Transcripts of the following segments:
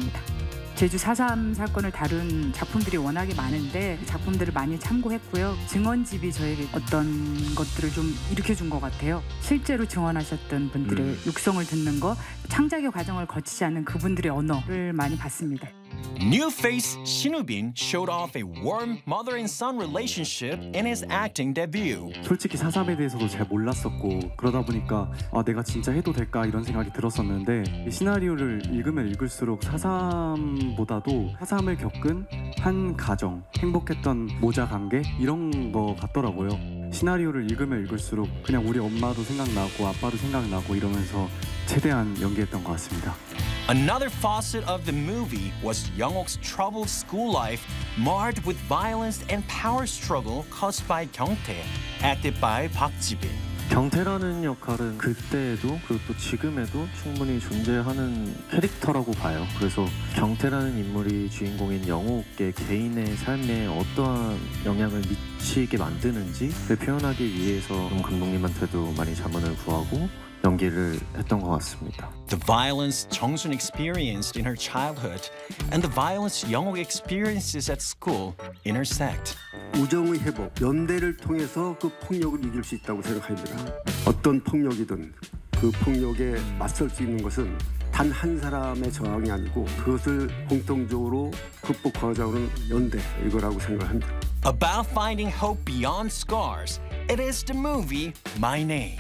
같습니다. 제주 4.3 사건을 다룬 작품들이 워낙에 많은데 작품들을 많이 참고했고요. 증언집이 저에게 어떤 것들을 좀 일으켜준 것 같아요. 실제로 증언하셨던 분들의 육성을 듣는 거, 창작의 과정을 거치지 않은 그분들의 언어를 많이 봤습니다. New face 신우빈 showed off a warm mother and son relationship in his acting debut. 솔직히 4.3에 대해서도 잘 몰랐었고 그러다 보니까 내가 진짜 해도 될까 이런 생각이 들었었는데 이 시나리오를 읽으면 읽을수록 4.3보다도 4.3을 겪은 한 가정, 행복했던 모자 관계 이런 거 같더라고요. 시나리오를 읽으면 읽을수록 그냥 우리 엄마도 생각나고 아빠도 생각나고 이러면서 최대한 연기했던 것 같습니다. Another facet of the movie was Young-ok's troubled school life marred with violence and power struggle caused by 경태, acted by Park Ji-bin. 경태라는 역할은 그때에도 그리고 또 지금에도 충분히 존재하는 캐릭터라고 봐요. 그래서 경태라는 인물이 주인공인 영옥의 개인의 삶에 어떠한 영향을 미치게 만드는지 표현하기 위해서 감독님한테도 많이 자문을 구하고 연기를 했던 것 같습니다. The violence 정순 experienced in her childhood and the violence 영옥 experiences at school intersect. 우정의 회복, 연대를 통해서 그 폭력을 이길 수 있다고 생각합니다. 어떤 폭력이든 그 폭력에 맞설 수 있는 것은 단 한 사람의 저항이 아니고 그것을 공통적으로 극복하자는 연대, 이거라고 생각합니다. About finding hope beyond scars, it is the movie My Name.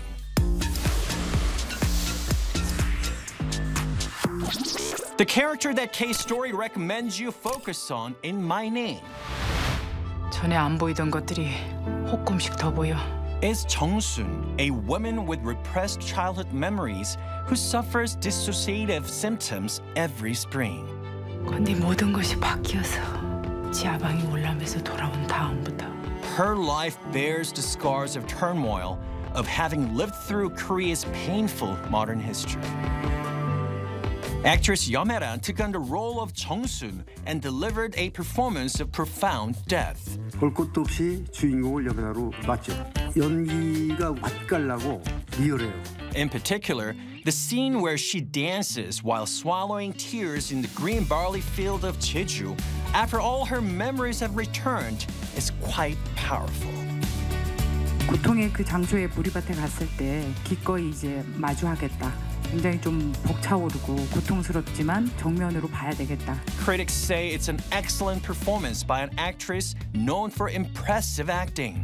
The character that K-Story recommends you focus on in My Name 전에 안 보이던 것들이 조금씩 더 보여. is 정순, a woman with repressed childhood memories who suffers dissociative symptoms every spring. 근데 모든 것이 바뀌어서 지하방이 올라오면서 돌아온 다음부터 Her life bears the scars of turmoil of having lived through Korea's painful modern history. Actress Yeomeran took on the role of Jung-soon and delivered a performance of profound depth. 볼 것도 없이 주인공을 여배우로 맞죠. 연기가 맛깔나고 리얼해요. In particular, the scene where she dances while swallowing tears in the green barley field of Jeju after all her memories have returned is quite powerful. 고통의 그 장소에 보리밭에 갔을 때 기꺼이 이제 마주하겠다. 굉장히 좀 벅차오르고 고통스럽지만 정면으로 봐야 되겠다. Critics say it's an excellent performance by an actress known for impressive acting.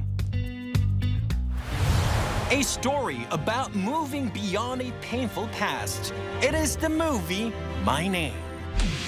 A story about moving beyond a painful past. It is the movie My Name.